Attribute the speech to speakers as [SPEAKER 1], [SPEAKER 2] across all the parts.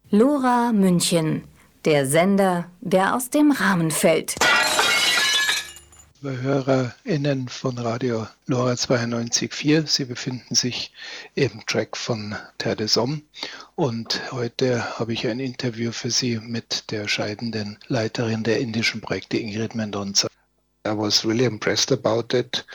[SPEAKER 1] Lora München, der Sender, der aus dem Rahmen fällt.
[SPEAKER 2] HörerInnen von Radio Lora 92.4. Sie befinden sich im Track von Terre des Hommes und heute habe ich ein Interview für Sie mit der scheidenden Leiterin der indischen Projekte Ingrid Mendonca. I was really impressed about it.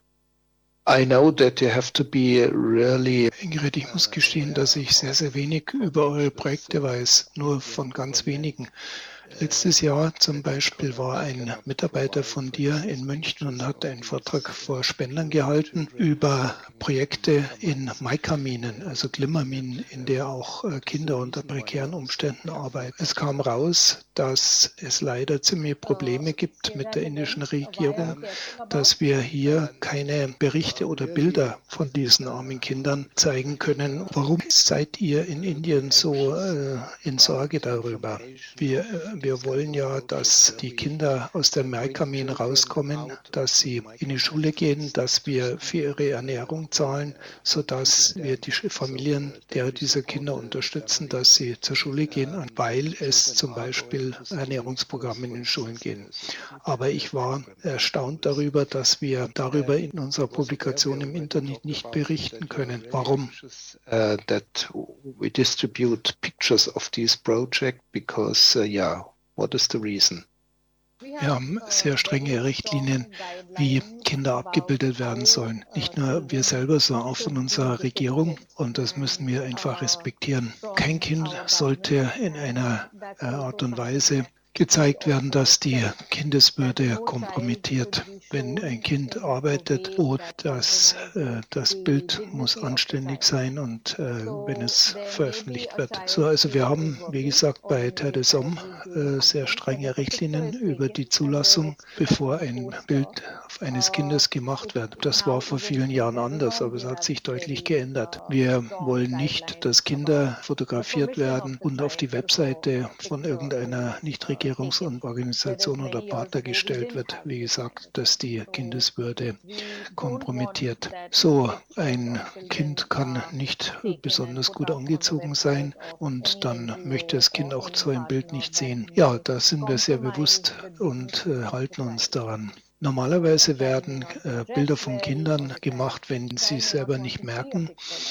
[SPEAKER 2] I know that you have to be really... Ingrid, ich muss gestehen, dass ich sehr, sehr wenig über eure Projekte weiß, nur von ganz wenigen. Letztes Jahr zum Beispiel war ein Mitarbeiter von dir in München und hat einen Vortrag vor Spendern gehalten über Projekte in Mica-Minen, also Glimmerminen, in der auch Kinder unter prekären Umständen arbeiten. Es kam raus, dass es leider ziemliche Probleme gibt mit der indischen Regierung, dass wir hier keine Berichte oder Bilder von diesen armen Kindern zeigen können. Warum seid ihr in Indien so in Sorge darüber? Wir wollen ja, dass die Kinder aus der Mica-Mine rauskommen, dass sie in die Schule gehen, dass wir für ihre Ernährung zahlen, sodass wir die Familien dieser Kinder unterstützen, dass sie zur Schule gehen, weil es zum Beispiel Ernährungsprogramme in den Schulen gehen. Aber ich war erstaunt darüber, dass wir darüber in unserer Publikation im Internet nicht berichten können. Warum? That we distribute pictures of this project because, what is the reason? Wir haben sehr strenge Richtlinien, wie Kinder abgebildet werden sollen. Nicht nur wir selber, sondern auch von unserer Regierung. Und das müssen wir einfach respektieren. Kein Kind sollte in einer Art und Weise gezeigt werden, dass die Kindeswürde kompromittiert. Wenn ein Kind arbeitet, das Bild muss anständig sein und wenn es veröffentlicht wird. So, also wir haben, wie gesagt, bei Terre des Hommes sehr strenge Richtlinien über die Zulassung, bevor ein Bild eines Kindes gemacht wird. Das war vor vielen Jahren anders, aber es hat sich deutlich geändert. Wir wollen nicht, dass Kinder fotografiert werden und auf die Webseite von irgendeiner Nichtregierungsorganisation oder Partner gestellt wird. Wie gesagt, dass die Kindeswürde kompromittiert. So, ein Kind kann nicht besonders gut angezogen sein und dann möchte das Kind auch so ein Bild nicht sehen. Ja, da sind wir sehr bewusst und halten uns daran. Normalerweise werden Bilder von Kindern gemacht, wenn sie es selber nicht merken.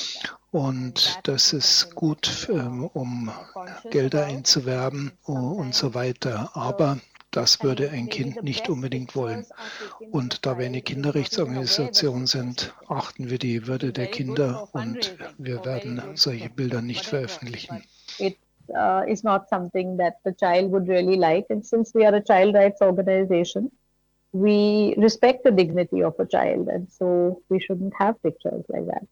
[SPEAKER 2] Und das ist gut, um Gelder einzuwerben und so weiter. Aber das würde ein Kind nicht unbedingt wollen. Und da wir eine Kinderrechtsorganisation sind, achten wir die Würde der Kinder und wir werden solche Bilder nicht veröffentlichen.
[SPEAKER 3] Is not something that the child would really like. And since we are a child rights organization, we respect the dignity of a child. And so we shouldn't have pictures like that.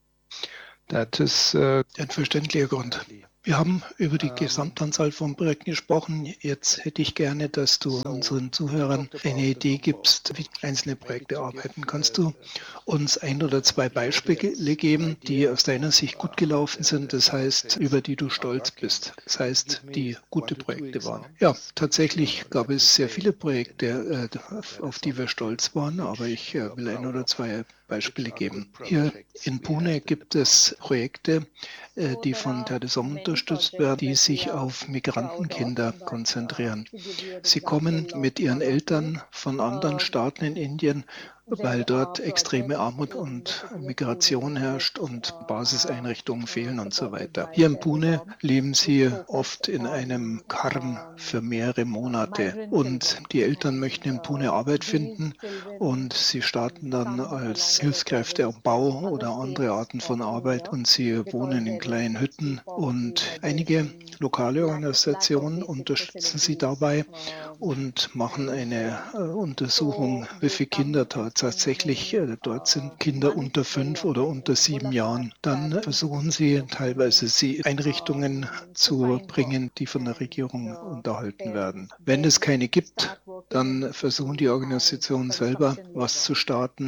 [SPEAKER 2] Das ist ein verständlicher Grund. Wir haben über die Gesamtanzahl von Projekten gesprochen. Jetzt hätte ich gerne, dass du unseren Zuhörern eine Idee gibst, wie einzelne Projekte arbeiten. Kannst du uns ein oder zwei Beispiele geben, die aus deiner Sicht gut gelaufen sind, das heißt, über die du stolz bist, das heißt, die gute Projekte waren? Ja, tatsächlich gab es sehr viele Projekte, auf die wir stolz waren, aber ich will ein oder zwei Beispiele geben. Hier in Pune gibt es Projekte, die von Terre des Hommes unterstützt werden, die sich auf Migrantenkinder konzentrieren. Sie kommen mit ihren Eltern von anderen Staaten in Indien, weil dort extreme Armut und Migration herrscht und Basiseinrichtungen fehlen und so weiter. Hier in Pune leben sie oft in einem Karren für mehrere Monate und die Eltern möchten in Pune Arbeit finden und sie starten dann als Hilfskräfte am Bau oder andere Arten von Arbeit und sie wohnen in kleinen Hütten und einige lokale Organisationen unterstützen sie dabei und machen eine Untersuchung, wie viele Kinder tatsächlich dort sind. Kinder unter 5 oder unter 7 Jahren. Dann versuchen sie teilweise Einrichtungen zu bringen, die von der Regierung unterhalten werden. Wenn es keine gibt, dann versuchen die Organisationen selber was zu starten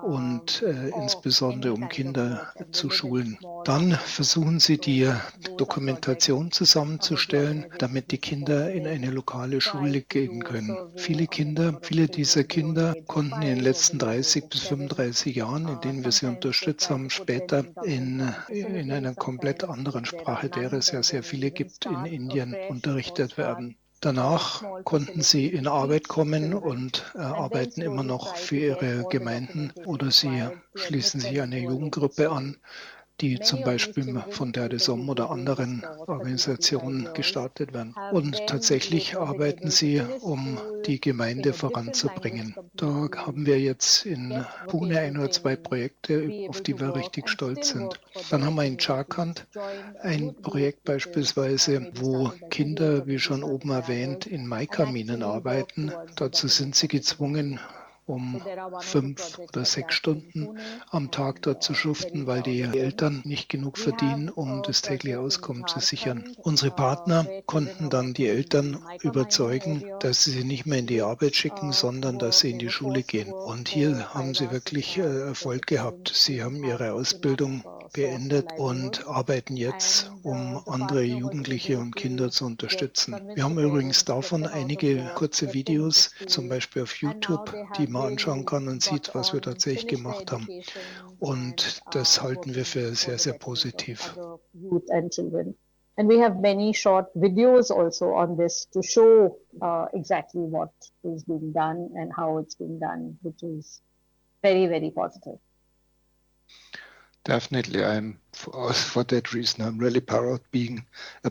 [SPEAKER 2] und insbesondere um Kinder zu schulen. Dann versuchen sie, die Dokumentation zusammenzustellen, damit die Kinder in eine lokale Schule gehen können. Viele dieser Kinder konnten in den letzten 30 bis 35 Jahren, in denen wir sie unterstützt haben, später in einer komplett anderen Sprache, der es ja sehr viele gibt, in Indien unterrichtet werden. Danach konnten sie in Arbeit kommen und arbeiten immer noch für ihre Gemeinden oder sie schließen sich einer Jugendgruppe an, die zum Beispiel von der DESOM oder anderen Organisationen gestartet werden. Und tatsächlich arbeiten sie, um die Gemeinde voranzubringen. Da haben wir jetzt in Pune 1 oder 2 Projekte, auf die wir richtig stolz sind. Dann haben wir in Jharkhand ein Projekt beispielsweise, wo Kinder, wie schon oben erwähnt, in Maikaminen arbeiten. Dazu sind sie gezwungen, um 5 oder 6 Stunden am Tag dort zu schuften, weil die Eltern nicht genug verdienen, um das tägliche Auskommen zu sichern. Unsere Partner konnten dann die Eltern überzeugen, dass sie nicht mehr in die Arbeit schicken, sondern dass sie in die Schule gehen. Und hier haben sie wirklich Erfolg gehabt. Sie haben ihre Ausbildung beendet und arbeiten jetzt, um andere Jugendliche und Kinder zu unterstützen. Wir haben übrigens davon einige kurze Videos, zum Beispiel auf YouTube, die man anschauen kann und sieht, was wir tatsächlich gemacht haben. Und das halten wir für sehr, sehr positiv.
[SPEAKER 3] And we have many short videos also on this to show exactly what is being done and how it's being done, which is very, very positive.
[SPEAKER 4] Definitely, for that reason, I'm really proud being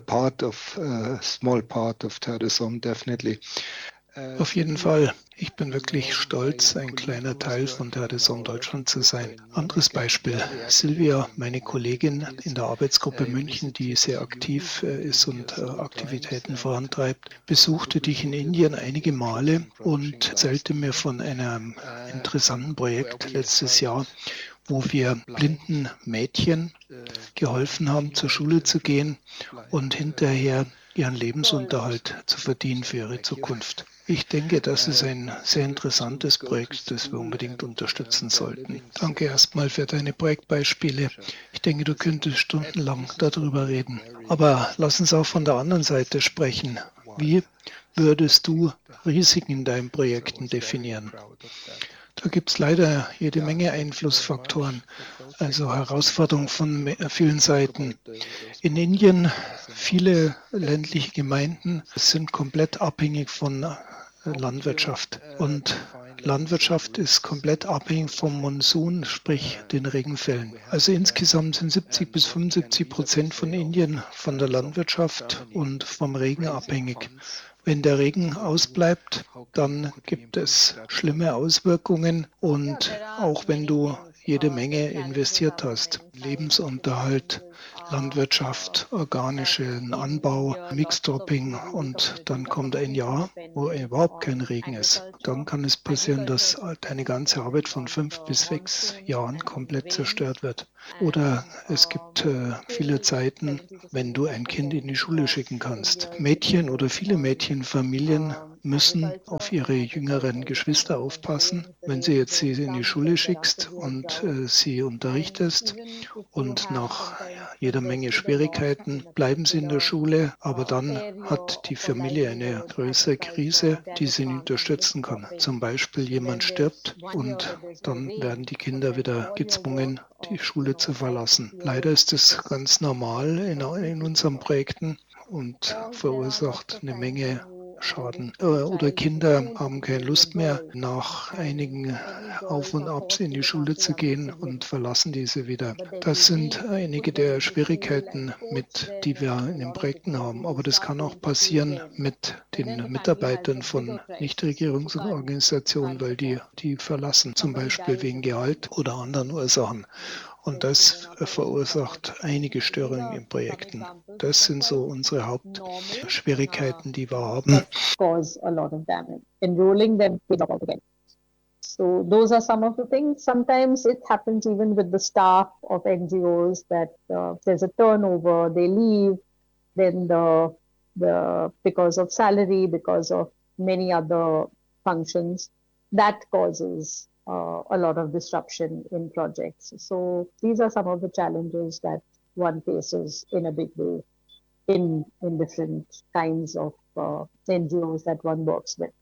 [SPEAKER 4] a small part of TERDESOM, definitely.
[SPEAKER 2] Auf jeden Fall. Ich bin wirklich stolz, ein kleiner Teil von TERDESOM Deutschland zu sein. Anderes Beispiel. Silvia, meine Kollegin in der Arbeitsgruppe München, die sehr aktiv ist und Aktivitäten vorantreibt, besuchte dich in Indien einige Male und erzählte mir von einem interessanten Projekt letztes Jahr, wo wir blinden Mädchen geholfen haben, zur Schule zu gehen und hinterher ihren Lebensunterhalt zu verdienen für ihre Zukunft. Ich denke, das ist ein sehr interessantes Projekt, das wir unbedingt unterstützen sollten. Danke erstmal für deine Projektbeispiele. Ich denke, du könntest stundenlang darüber reden. Aber lass uns auch von der anderen Seite sprechen. Wie würdest du Risiken in deinen Projekten definieren? Da gibt es leider jede Menge Einflussfaktoren, also Herausforderungen von vielen Seiten. In Indien, viele ländliche Gemeinden sind komplett abhängig von Landwirtschaft. Und Landwirtschaft ist komplett abhängig vom Monsun, sprich den Regenfällen. Also insgesamt sind 70-75% von Indien von der Landwirtschaft und vom Regen abhängig. Wenn der Regen ausbleibt, dann gibt es schlimme Auswirkungen und auch wenn du jede Menge investiert hast, Lebensunterhalt, Landwirtschaft, organischen Anbau, Mixdropping und dann kommt ein Jahr, wo überhaupt kein Regen ist. Dann kann es passieren, dass deine ganze Arbeit von 5 bis 6 Jahren komplett zerstört wird. Oder es gibt viele Zeiten, wenn du ein Kind in die Schule schicken kannst. Mädchen oder viele Mädchenfamilien müssen auf ihre jüngeren Geschwister aufpassen. Wenn sie jetzt sie in die Schule schickst und sie unterrichtest und nach jeder Menge Schwierigkeiten bleiben sie in der Schule, aber dann hat die Familie eine größere Krise, die sie nicht unterstützen kann. Zum Beispiel jemand stirbt und dann werden die Kinder wieder gezwungen, die Schule zu verlassen. Leider ist das ganz normal in unseren Projekten und verursacht eine Menge Schaden. Oder Kinder haben keine Lust mehr, nach einigen Auf und Abs in die Schule zu gehen und verlassen diese wieder. Das sind einige der Schwierigkeiten, die wir in den Projekten haben. Aber das kann auch passieren mit den Mitarbeitern von Nichtregierungsorganisationen, weil die verlassen, zum Beispiel wegen Gehalt oder anderen Ursachen. Und das verursacht einige Störungen in Projekten. Das sind so unsere Hauptschwierigkeiten, die wir haben.
[SPEAKER 3] Cause a lot of damage. Enrolling them without again. So those are some of the things. Sometimes it happens even with the staff of NGOs that there's a turnover, they leave, then because of salary, because of many other functions, that causes a lot of disruption in projects. So these are some of the challenges that one faces in a big way in different kinds of NGOs that one works with.